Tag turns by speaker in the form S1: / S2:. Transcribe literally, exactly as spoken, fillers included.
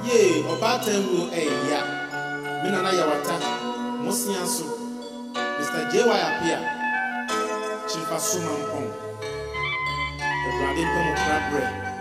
S1: Ye, Obatan will a ya. Minana Yawata, Mosianso, Mister J Y appear. Chief Asuman Pong. The Bradin Pong Crab Bread.